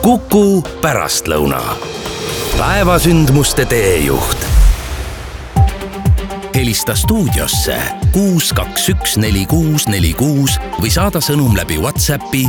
Kuku pärastlõuna. Päevasündmuste teejuht. Helista stuudiosse 6214646 või saada sõnum läbi WhatsAppi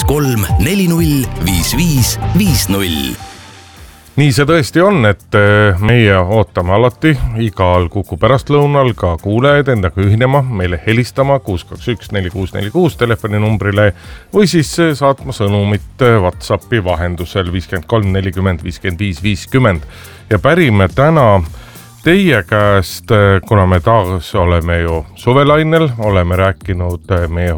53405550. Nii see tõesti on, et meie ootame alati igal Kuku pärastlõunal ka kuulajaid endaga ühinema, meile helistama 6214646 telefoninumbrile või siis saatma sõnumit WhatsAppi vahendusel 53405550. Ja pärime täna teie käest, kuna me taas oleme ju suvelainel, oleme rääkinud meie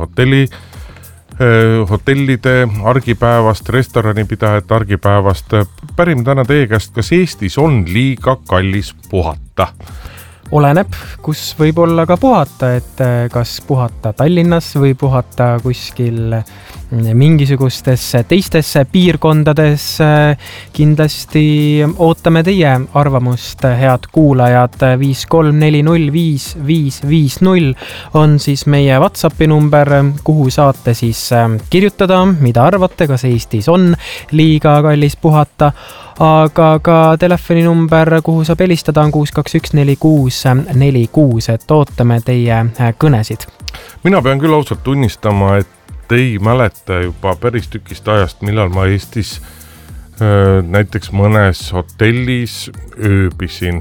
hotellide argipäevast, restoranipidajate argipäevast. Pärime täna teie käest, kas Eestis on liiga kallis puhata? Oleneb, kus võib olla ka puhata, et kas puhata Tallinnas või puhata kuskil mingisugustesse teistesse piirkondades. Kindlasti ootame teie arvamust, head kuulajad. 53405550 on siis meie WhatsAppi number, kuhu saate siis kirjutada, mida arvate, kas Eestis on liiga kallis puhata. Aga ka telefoninumber, kuhu saab helistada, on 6214646, et ootame teie kõnesid. Mina pean küll ausalt tunnistama, et ei mäleta juba päris tükist ajast, millal ma Eestis näiteks mõnes hotellis ööbisin.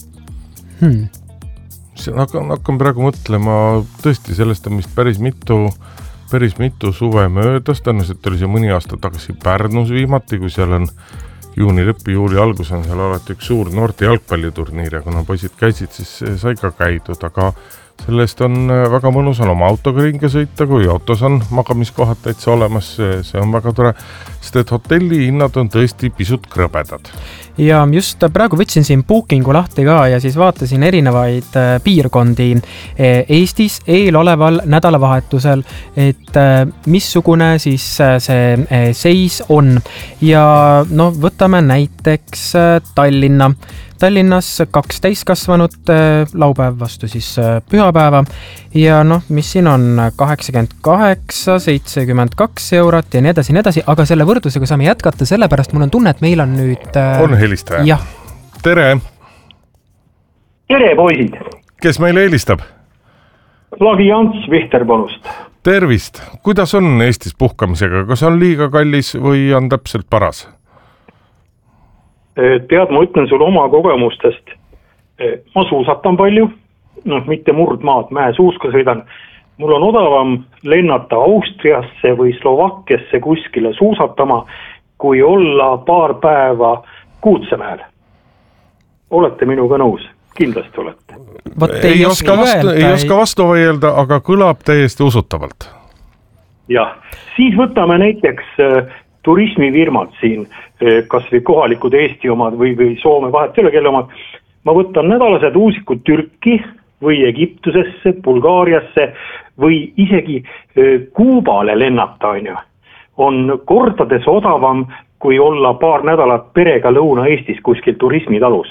Hakkan praegu mõtlema, tõesti sellest on vist päris mitu suve möödas, tõenäoliselt oli see mõni aasta tagasi Pärnus viimati, kui seal on juuni lõpp, juuli algus on seal alati üks suur noorte jalgpalliturniir ja kuna poisid käisid, siis sai ka käidud, aga sellest on väga mõnus on oma autoga ringi sõita, kui autos on magamiskohad täitsa olemas, see on väga tore, sest et hotelli hinnad on tõesti pisut krõbedad. Ja just praegu võtsin siin Bookingu lahti ka ja siis vaatasin erinevaid piirkondi Eestis eeloleval nädalavahetusel, et missugune siis see seis on. Ja võtame näiteks Tallinna. Tallinnas 2 täiskasvanut, laupäev vastu siis pühapäeva ja mis siin on 88, 72 eurot ja nii edasi, aga selle võrdlusega saame jätkata, sellepärast mul on tunne, et meil on nüüd... On helistaja? Jah. Tere! Tere, poisid! Kes meile helistab? Lagi Ants Vihterpalust. Tervist! Kuidas on Eestis puhkamisega? Kas on liiga kallis või on täpselt paras? Tead, ma ütlen sulle oma kogemustest. Ma suusatan palju, mitte murdmaad, mäesuuska sõidan. Mul on odavam lennata Austriasse või Slovakkiasse kuskile suusatama, kui olla paar päeva Kuutsemäel. Olete minuga nõus? Kindlasti olete. Ei oska vastu vaielda, aga kõlab täiesti usutavalt. Jah, siis võtame näiteks... turismifirmad siin, kas või kohalikud Eesti omad või Soome vahet, selle kelle omad. Ma võtan nädalased uusikud Türki või Egiptusesse, Bulgaariasse või isegi Kuubale lennata, on kordades odavam, kui olla paar nädalat perega Lõuna-Eestis kuskil turismitalus.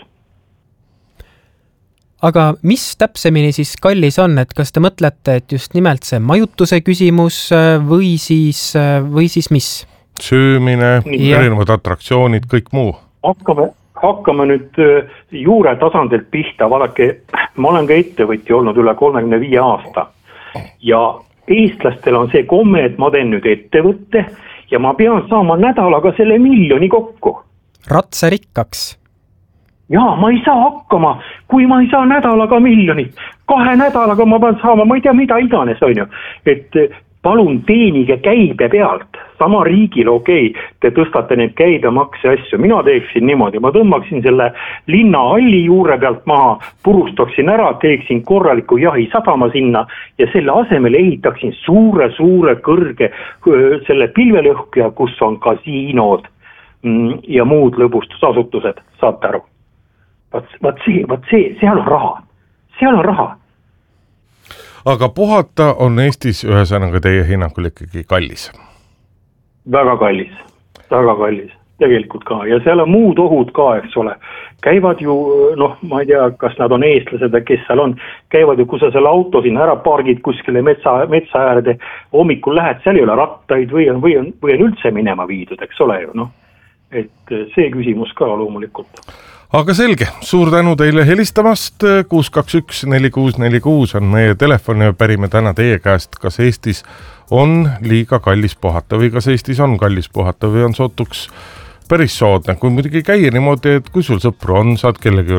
Aga mis täpsemini siis kallis on, et kas te mõtlete, et just nimelt see majutuse küsimus või siis mis? Söömine, erinevad atraktsioonid, kõik muu. Hakkame nüüd juure tasandilt pihta. Vaadake, ma olen ka ettevõtja olnud üle 35 aasta ja eestlastel on see komme, et ma teen nüüd ettevõtte ja ma pean saama nädalaga selle 1 miljoni kokku. Ratsarikkaks. Jaa, ma ei saa hakkama, kui ma ei saa nädalaga 1 miljonit. 2 nädalaga ma pean saama, ma ei tea mida iganes, et palun teenige käibe pealt. Sama riigil te tõstate need käibemakse asju. Mina teeksin niimoodi, ma tõmbaksin selle linnahalli juure pealt maha, purustaksin ära, teeksin korraliku jahisadama sinna ja selle asemel ehitaksin suure kõrge selle pilvelõhkuja, kus on kasiinod ja muud lõbustusasutused, saate aru. Vaat see, seal on raha. Seal on raha. Aga puhata on Eestis ühesõnaga teie hinnangul ikkagi kallis? Väga kallis. Tegelikult ka. Ja seal on muud ohud ka, eks ole. Käivad ju, ma ei tea, kas nad on eestlased või kes seal on, käivad ju, kui sa selle auto siin ära pargid kuskile metsa äärde, hommikul lähed, seal ei ole rattaid või on üldse minema viidud, eks ole ju, et see küsimus ka loomulikult. Aga selge, suur tänu teile helistamast, 621-4646 on meie telefon ja pärime täna teie käest, kas Eestis on liiga kallis puhata või kas Eestis on kallis puhata või on sootuks päris soodne, kui muidugi käia niimoodi, et kui sul sõpru on, saad kellegi